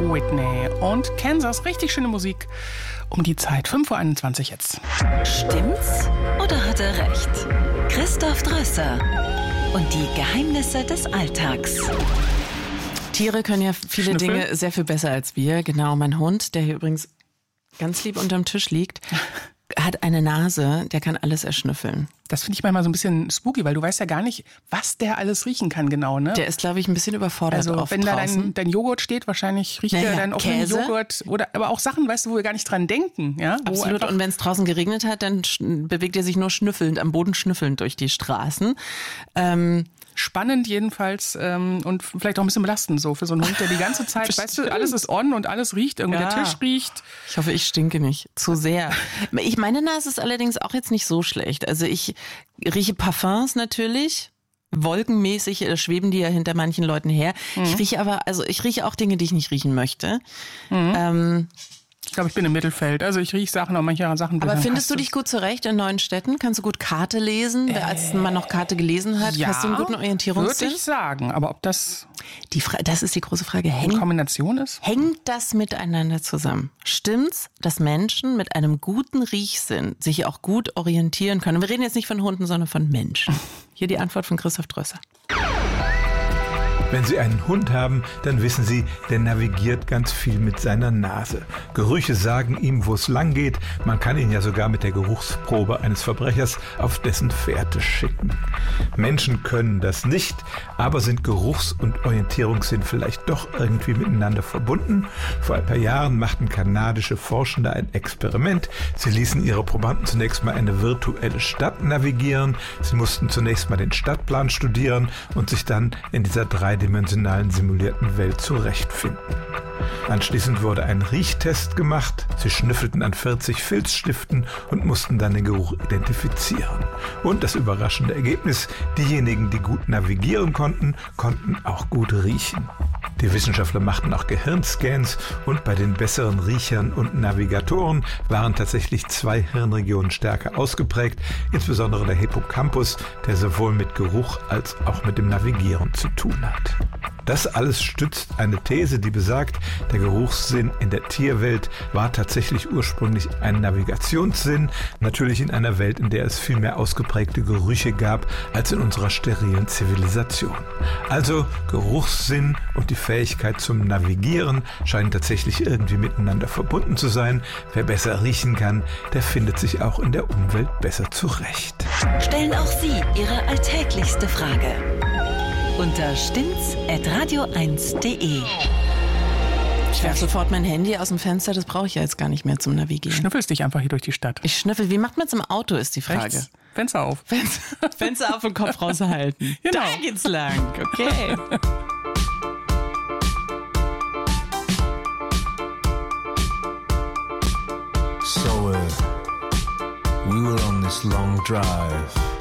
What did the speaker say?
Whitney und Kansas. Richtig schöne Musik um die Zeit. 5:21 Uhr jetzt. Stimmt's oder hat er recht? Christoph Drösser und die Geheimnisse des Alltags. Tiere können ja viele Dinge sehr viel besser als wir. Genau, mein Hund, der hier übrigens ganz lieb unterm Tisch liegt, hat eine Nase, der kann alles erschnüffeln. Das finde ich manchmal so ein bisschen spooky, weil du weißt ja gar nicht, was der alles riechen kann genau, ne? Der ist, glaube ich, ein bisschen überfordert. Also wenn da dein Joghurt steht, wahrscheinlich riecht der dann auch den Joghurt. Oder aber auch Sachen, weißt du, wo wir gar nicht dran denken. Ja? Absolut. Und wenn es draußen geregnet hat, dann bewegt er sich nur schnüffelnd, am Boden schnüffelnd durch die Straßen. Spannend jedenfalls und vielleicht auch ein bisschen belastend so für so einen Hund, der die ganze Zeit, weißt du, alles ist on und alles riecht, irgendwie der Tisch riecht. Ich hoffe, ich stinke nicht zu sehr. Meine Nase ist allerdings auch jetzt nicht so schlecht. Also ich rieche Parfums natürlich. Wolkenmäßig schweben die ja hinter manchen Leuten her. Ich rieche auch Dinge, die ich nicht riechen möchte. Ich glaube, ich bin im Mittelfeld. Also ich rieche Sachen, auch manche Sachen. Aber findest du dich gut zurecht in neuen Städten? Kannst du gut Karte lesen? Als man noch Karte gelesen hat, hast du einen guten Orientierungssinn? Würde ich sagen. Aber ob das das ist die große Frage. Eine Kombination ist? Hängt das miteinander zusammen? Stimmt's, dass Menschen mit einem guten Riechsinn sich auch gut orientieren können? Und wir reden jetzt nicht von Hunden, sondern von Menschen. Hier die Antwort von Christoph Drösser. Wenn Sie einen Hund haben, dann wissen Sie, der navigiert ganz viel mit seiner Nase. Gerüche sagen ihm, wo es lang geht. Man kann ihn ja sogar mit der Geruchsprobe eines Verbrechers auf dessen Fährte schicken. Menschen können das nicht, aber sind Geruchs- und Orientierungssinn vielleicht doch irgendwie miteinander verbunden? Vor ein paar Jahren machten kanadische Forschende ein Experiment. Sie ließen ihre Probanden zunächst mal eine virtuelle Stadt navigieren. Sie mussten zunächst mal den Stadtplan studieren und sich dann in dieser dreidimensionalen simulierten Welt zurechtfinden. Anschließend wurde ein Riechtest gemacht. Sie schnüffelten an 40 Filzstiften und mussten dann den Geruch identifizieren. Und das überraschende Ergebnis: diejenigen, die gut navigieren konnten, konnten auch gut riechen. Die Wissenschaftler machten auch Gehirnscans und bei den besseren Riechern und Navigatoren waren tatsächlich 2 Hirnregionen stärker ausgeprägt, insbesondere der Hippocampus, der sowohl mit Geruch als auch mit dem Navigieren zu tun hat. Das alles stützt eine These, die besagt, der Geruchssinn in der Tierwelt war tatsächlich ursprünglich ein Navigationssinn, natürlich in einer Welt, in der es viel mehr ausgeprägte Gerüche gab als in unserer sterilen Zivilisation. Also Geruchssinn und die Fähigkeit zum Navigieren scheinen tatsächlich irgendwie miteinander verbunden zu sein. Wer besser riechen kann, der findet sich auch in der Umwelt besser zurecht. Stellen auch Sie Ihre alltäglichste Frage unter stimmt's@radio1.de. Ich werfe sofort mein Handy aus dem Fenster, das brauche ich ja jetzt gar nicht mehr zum Navigieren. Schnüffelst dich einfach hier durch die Stadt. Ich schnüffel. Wie macht man es im Auto, ist die Frage. Rechts. Fenster auf. Fenster auf und Kopf raushalten. Genau. Da geht's lang. Okay. So we were on this long drive.